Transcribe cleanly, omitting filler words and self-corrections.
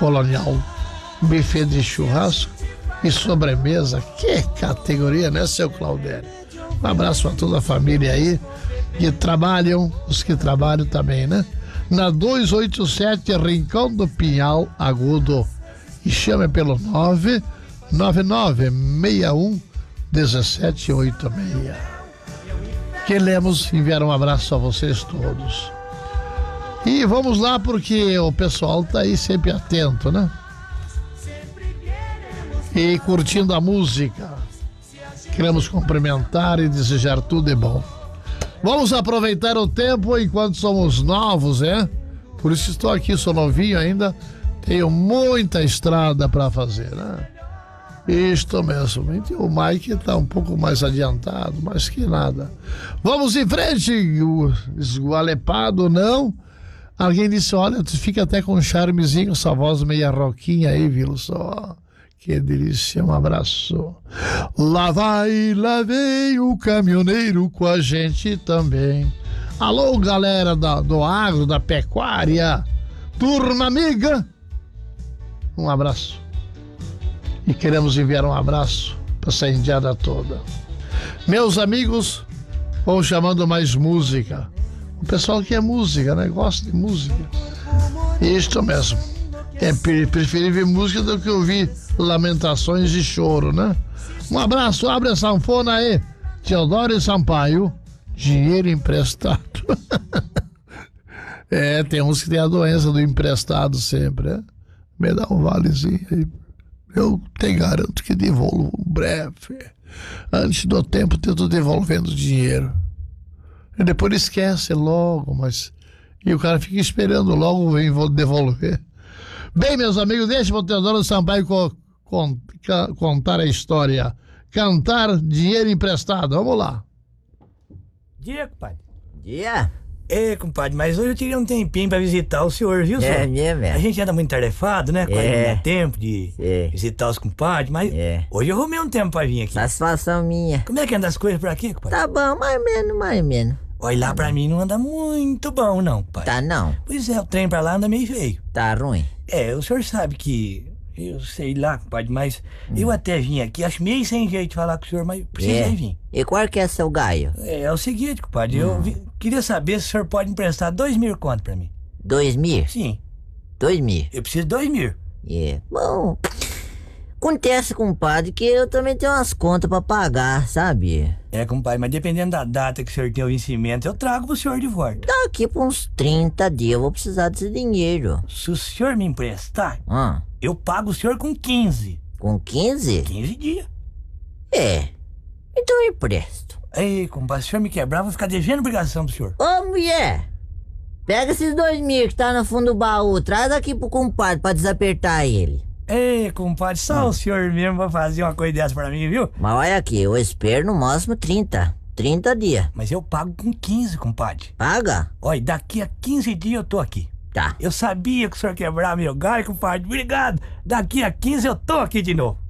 Colonial, buffet de churrasco e sobremesa. Que categoria, né, seu Claudério? Um abraço a toda a família aí que trabalham, os que trabalham também, né? Na 287 Rincão do Pinhal Agudo. E chame pelo 999611786. Queremos enviar um abraço a vocês todos. E vamos lá, porque o pessoal tá aí sempre atento, né? E curtindo a música. Queremos cumprimentar e desejar tudo de bom. Vamos aproveitar o tempo enquanto somos novos, né? Por isso estou aqui, sou novinho ainda. Tenho muita estrada para fazer, né? Isto mesmo. E o Mike está um pouco mais adiantado, mas que nada. Vamos em frente, esgualepado, não? Alguém disse, olha, tu fica até com um charmezinho, essa voz meia roquinha aí, viu só? Que delícia, um abraço. Lá vem o caminhoneiro com a gente também. Alô, galera do agro, da pecuária. Turma amiga. Um abraço. E queremos enviar um abraço para essa indiada toda. Meus amigos, vão chamando mais música. O pessoal que é música, né? Gosta de música. Isto mesmo. É preferível música do que ouvir lamentações e choro, né? Um abraço, abre a sanfona aí. Teodoro Sampaio, dinheiro emprestado. Tem uns que tem a doença do emprestado sempre, né? Me dá um valezinho aí. Eu te garanto que devolvo breve. Antes do tempo, eu tô devolvendo dinheiro. E depois esquece logo, mas... E o cara fica esperando, logo vem vou devolver. Bem, meus amigos, deixa o Teodoro Sampaio contar a história. Cantar dinheiro emprestado. Vamos lá. Dia, compadre. Dia. Compadre, mas hoje eu tirei um tempinho pra visitar o senhor, viu, senhor? Mesmo. A gente anda muito tarefado, né? Quase não dá tempo de visitar os compadres, mas hoje eu arrumei um tempo pra vir aqui. Satisfação minha. Como é que anda as coisas por aqui, compadre? Tá bom, mais ou menos. Olha, lá pra mim não anda muito bom, não, compadre. Tá não? Pois é, o trem pra lá anda meio feio. Tá ruim? O senhor sabe que... Eu sei lá, compadre, mas eu até vim aqui, acho meio sem jeito de falar com o senhor, mas precisei vir. E qual que é seu gaio? É o seguinte, compadre, queria saber se o senhor pode emprestar 2.000 conto pra mim. 2.000? Sim. 2.000? Eu preciso de 2.000. Bom, acontece, compadre, que eu também tenho umas contas pra pagar, sabe? Compadre, mas dependendo da data que o senhor tem o vencimento, eu trago pro senhor de volta. Daqui por uns 30 dias eu vou precisar desse dinheiro. Se o senhor me emprestar, eu pago o senhor com 15. Com 15? 15 dias. Então eu empresto. Ei, compadre, se o senhor me quebrar, eu vou ficar devendo obrigação pro senhor. Ô, mulher! Pega esses 2.000 que tá no fundo do baú, traz aqui pro compadre pra desapertar ele. Ei, compadre, só o senhor mesmo vai fazer uma coisa dessa pra mim, viu? Mas olha aqui, eu espero no máximo 30 dias. Mas eu pago com 15, compadre. Paga? Olha, daqui a 15 dias eu tô aqui. Tá. Eu sabia que o senhor quebrava meu galho, compadre. Obrigado. Daqui a 15 eu tô aqui de novo.